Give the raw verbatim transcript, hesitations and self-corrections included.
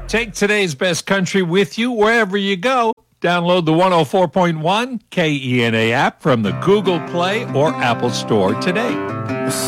Take today's best country with you wherever you go. Download the one oh four point one K E N A app from the Google Play or Apple Store today.